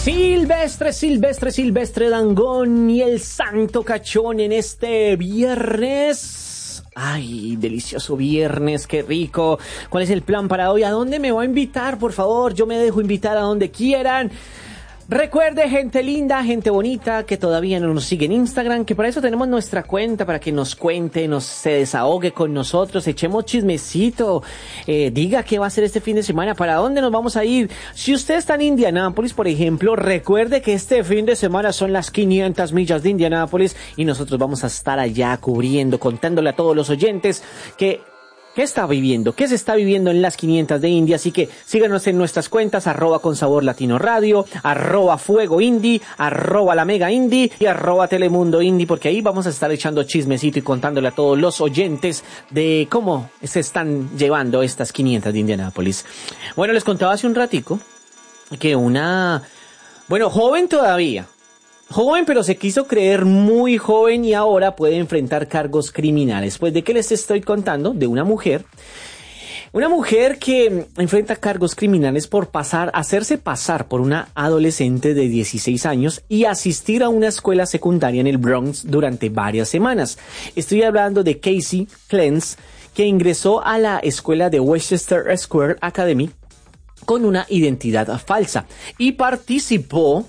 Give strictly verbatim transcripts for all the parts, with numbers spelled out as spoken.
Silvestre, Silvestre, Silvestre Dangond y el Santo Cachón en este viernes. Ay, delicioso viernes, qué rico. ¿Cuál es el plan para hoy? ¿A dónde me va a invitar? Por favor, yo me dejo invitar a donde quieran. Recuerde, gente linda, gente bonita, que todavía no nos sigue en Instagram, que para eso tenemos nuestra cuenta, para que nos cuente, nos se desahogue con nosotros, echemos chismecito, eh, diga qué va a hacer este fin de semana, para dónde nos vamos a ir. Si usted está en Indianápolis, por ejemplo, recuerde que este fin de semana son las quinientas millas de Indianápolis y nosotros vamos a estar allá cubriendo, contándole a todos los oyentes que... ¿qué está viviendo? ¿Qué se está viviendo en las quinientas de India? Así que síganos en nuestras cuentas, arroba con sabor latino radio, arroba fuego indie, arroba la mega indie y arroba telemundo indie, porque ahí vamos a estar echando chismecito y contándole a todos los oyentes de cómo se están llevando estas quinientas de Indianápolis. Bueno, les contaba hace un ratico que una, bueno, joven todavía, joven, pero se quiso creer muy joven y ahora puede enfrentar cargos criminales. Pues, ¿de qué les estoy contando? De una mujer. Una mujer que enfrenta cargos criminales por pasar, hacerse pasar por una adolescente de dieciséis años y asistir a una escuela secundaria en el Bronx durante varias semanas. Estoy hablando de Casey Clance, que ingresó a la escuela de Westchester Square Academy con una identidad falsa y participó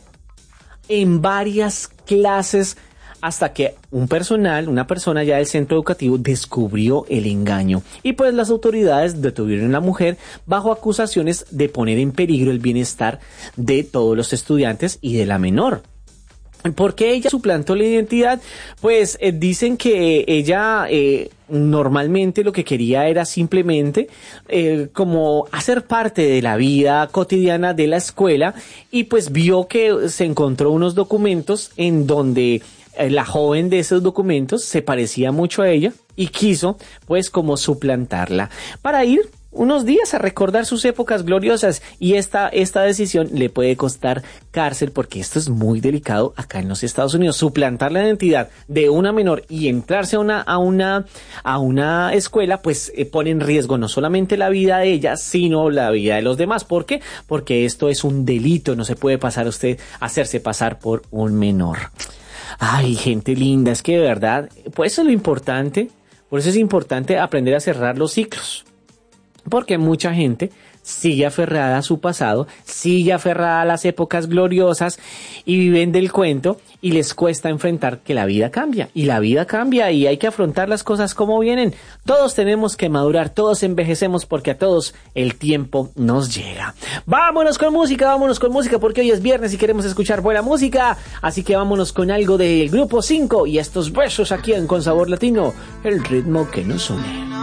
en varias clases hasta que un personal, una persona ya del centro educativo descubrió el engaño. Y pues las autoridades detuvieron a la mujer bajo acusaciones de poner en peligro el bienestar de todos los estudiantes y de la menor. ¿Por qué ella suplantó la identidad? Pues eh, dicen que ella eh, normalmente lo que quería era simplemente eh, como hacer parte de la vida cotidiana de la escuela y pues vio que se encontró unos documentos en donde eh, la joven de esos documentos se parecía mucho a ella y quiso pues como suplantarla para ir unos días a recordar sus épocas gloriosas, y esta, esta decisión le puede costar cárcel porque esto es muy delicado acá en los Estados Unidos. Suplantar la identidad de una menor y entrarse a una, a una, a una escuela pues eh, pone en riesgo no solamente la vida de ella, sino la vida de los demás. ¿Por qué? Porque esto es un delito, no se puede pasar a usted, hacerse pasar por un menor. Ay, gente linda, es que de verdad, pues eso es lo importante, por eso es importante aprender a cerrar los ciclos. Porque mucha gente sigue aferrada a su pasado, sigue aferrada a las épocas gloriosas y viven del cuento y les cuesta enfrentar que la vida cambia. Y la vida cambia y hay que afrontar las cosas como vienen. Todos tenemos que madurar, todos envejecemos porque a todos el tiempo nos llega. Vámonos con música, vámonos con música porque hoy es viernes y queremos escuchar buena música. Así que vámonos con algo del Grupo cinco y estos besos aquí en Con Sabor Latino, el ritmo que nos une.